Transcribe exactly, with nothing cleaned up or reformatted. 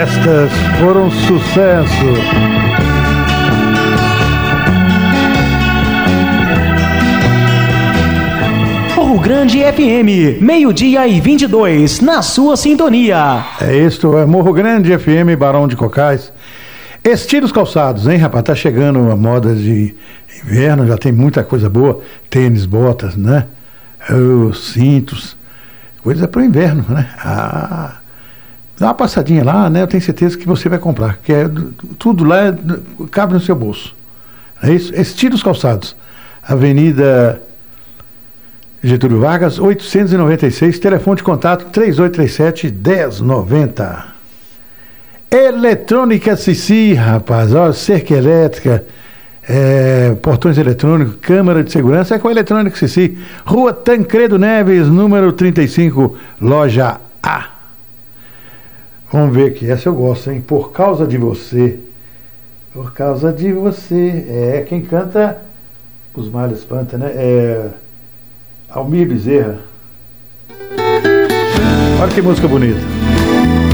Estas foram um sucesso. Morro Grande F M, meio-dia e vinte e dois, na sua sintonia. É isso, é Morro Grande F M, Barão de Cocais. Estira os calçados, hein, rapaz? Tá chegando a moda de inverno, já tem muita coisa boa. Tênis, botas, né? Os cintos, coisa para o inverno, né? Ah, dá uma passadinha lá, né? Eu tenho certeza que você vai comprar, que é, tudo lá é, cabe no seu bolso. É isso? Estira os calçados. Avenida Getúlio Vargas, oitocentos e noventa e seis, telefone de contato três oito três sete, um zero nove zero. Eletrônica Cici, rapaz, ó, cerca elétrica, é, portões eletrônicos, câmara de segurança, é com a Eletrônica Cici. Rua Tancredo Neves, número trinta e cinco, loja A. Vamos ver aqui, essa eu gosto, hein? Por causa de você. Por causa de você. É, quem canta Os Males Espanta, né? É Almir Bezerra. Olha que música bonita.